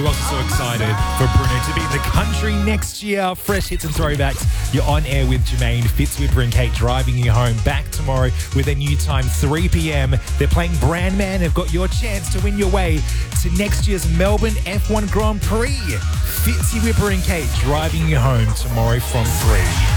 else is so excited for Bruno to be in the country next year? Fresh hits and throwbacks. You're on air with Jermaine, Fitz, Whipper and Kate, driving you home. Back tomorrow with a new time, 3 p.m. They're playing Brandman. They've got your chance to win your way to next year's Melbourne F1 Grand Prix. Fitzy, Whipper and Kate driving you home tomorrow from 3.